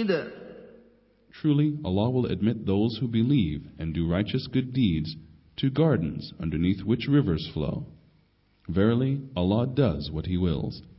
的。 Truly, Allah will admit those who believe and do righteous good deeds to gardens underneath which rivers flow. Verily, Allah does what He wills.